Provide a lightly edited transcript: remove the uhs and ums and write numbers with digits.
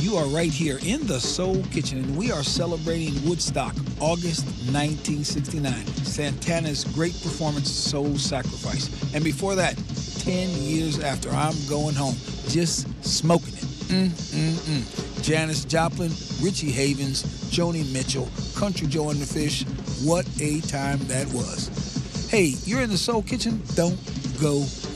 You are right here in the Soul Kitchen, and we are celebrating Woodstock, August 1969. Santana's great performance, Soul Sacrifice. And before that, 10 years after, I'm Going Home, just smoking it. Janis Joplin, Richie Havens, Joni Mitchell, Country Joe and the Fish. What a time that was. Hey, you're in the Soul Kitchen? Don't go